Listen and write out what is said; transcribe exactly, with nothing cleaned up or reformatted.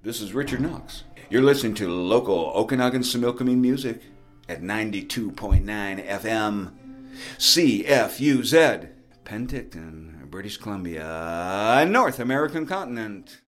This is Richard Knox. You're listening to local Okanagan Similkameen music at ninety-two point nine F M, C F U Z, Penticton, British Columbia, North American continent.